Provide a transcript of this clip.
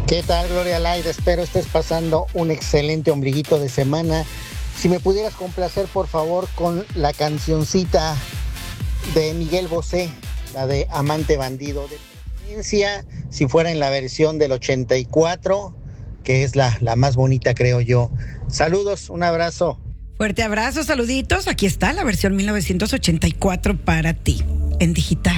¿Qué tal, Gloria Laida? Espero estés pasando un excelente ombliguito de semana. Si me pudieras complacer, por favor, con la cancioncita de Miguel Bosé, la de Amante Bandido. De preferencia, si fuera en la versión del 84, que es la más bonita, creo yo. Saludos, un abrazo. Fuerte abrazo, saluditos. Aquí está la versión 1984 para ti, en digital.